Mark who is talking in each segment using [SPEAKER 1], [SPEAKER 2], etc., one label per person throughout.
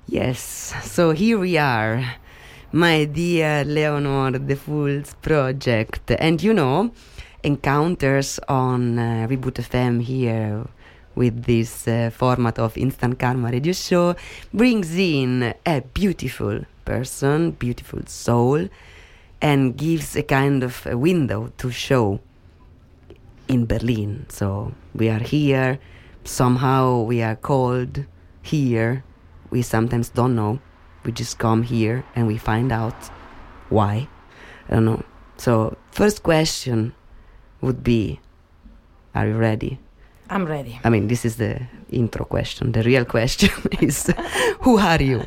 [SPEAKER 1] Yes, so here we are, my dear Leonor, the Fools Project. And encounters on Reboot FM here with this format of Instant Karma Radio Show brings in a beautiful person, beautiful soul, and gives a kind of a window to show in Berlin. So we are here, somehow we are called here. We sometimes don't know. We just come here and we find out why. I don't know. So first question would be, are you ready?
[SPEAKER 2] I'm ready.
[SPEAKER 1] I mean, this is the intro question. The real question is, who are you?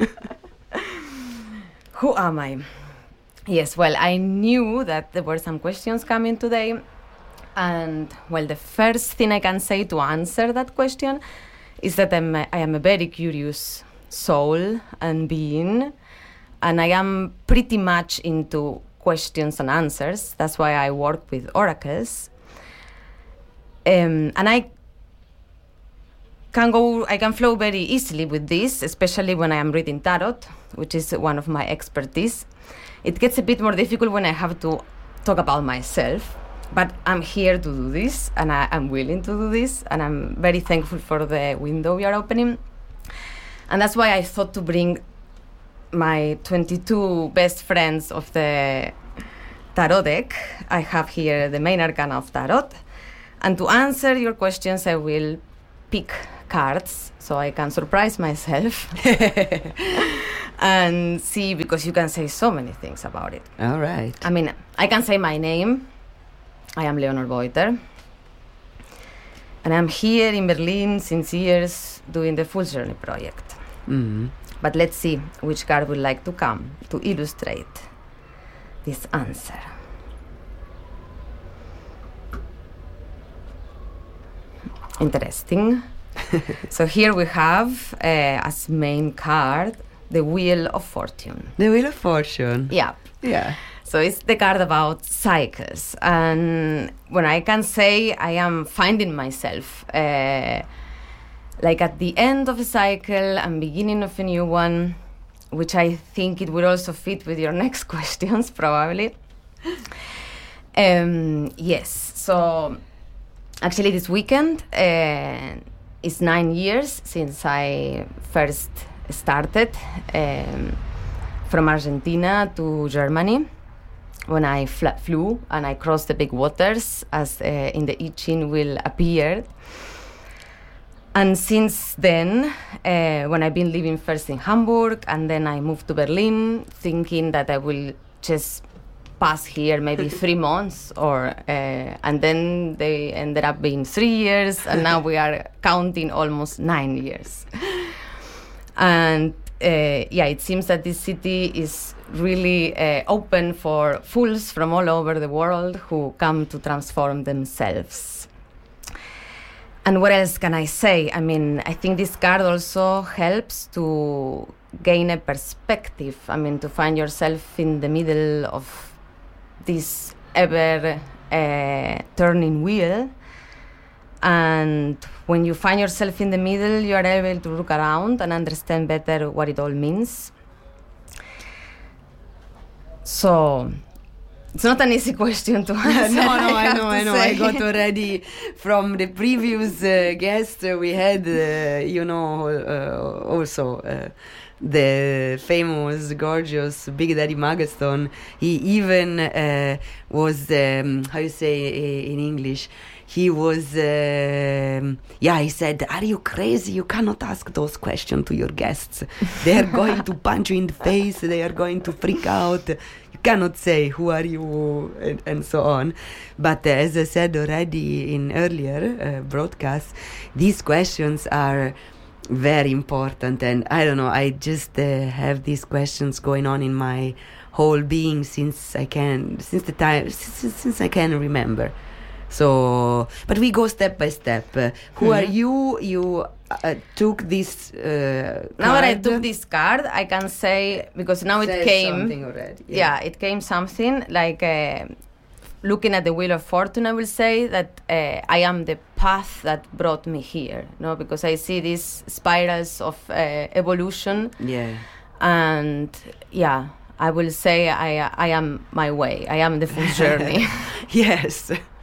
[SPEAKER 2] Who am I? Yes, well, I knew that there were some questions coming today. And, well, the first thing I can say to answer that question is that I am a very curious soul and being, and I am pretty much into questions and answers. That's why I work with oracles. And I can flow very easily with this, especially when I am reading tarot, which is one of my expertise. It gets a bit more difficult when I have to talk about myself. But I'm here to do this, and I'm willing to do this, and I'm very thankful for the window we are opening. And that's why I thought to bring my 22 best friends of the tarot deck. I have here the main arcana of tarot. And to answer your questions, I will pick cards so I can surprise myself and see, because you can say so many things about it.
[SPEAKER 1] All right.
[SPEAKER 2] I mean, I can say my name. I am Leonor Beuter, and I'm here in Berlin since years doing the Fool's Journey project.
[SPEAKER 1] Mm-hmm.
[SPEAKER 2] But let's see which card would like to come to illustrate this answer. Interesting. So here we have, as main card, the Wheel of Fortune.
[SPEAKER 1] The Wheel of Fortune.
[SPEAKER 2] Yeah.
[SPEAKER 1] Yeah.
[SPEAKER 2] So it's the card about cycles. And when I can say I am finding myself, like at the end of a cycle and beginning of a new one, which I think it would also fit with your next questions, probably. Yes, so actually this weekend is 9 years since I first started from Argentina to Germany, when I flew and I crossed the big waters, as in the I Ching will appear. And since then, when I've been living first in Hamburg, and then I moved to Berlin, thinking that I will just pass here maybe 3 months, and then they ended up being 3 years, and now we are counting almost 9 years. And it seems that this city is really open for fools from all over the world who come to transform themselves. And what else can I say? I mean, I think this card also helps to gain a perspective. I mean, to find yourself in the middle of this ever turning wheel. And when you find yourself in the middle, you are able to look around and understand better what it all means. So it's not an easy question to answer.
[SPEAKER 1] No, I know. I got already from the previous guest we had, also the famous, gorgeous Big Daddy Magaston. He even was, how you say in English? He was, he said, are you crazy? You cannot ask those questions to your guests. They are going to punch you in the face. They are going to freak out. You cannot say, who are you, and so on. But as I said already in earlier broadcasts, these questions are very important. And I don't know, I just have these questions going on in my whole being since I can remember. So, but we go step by step. Who are you? You took this card.
[SPEAKER 2] Now that I took this card, I can say, because now it came
[SPEAKER 1] something already.
[SPEAKER 2] Yeah, it came something like looking at the Wheel of Fortune, I will say that I am the path that brought me here, no? Because I see these spirals of evolution.
[SPEAKER 1] Yeah.
[SPEAKER 2] And yeah, I will say I am my way. I am the full journey.
[SPEAKER 1] Yes.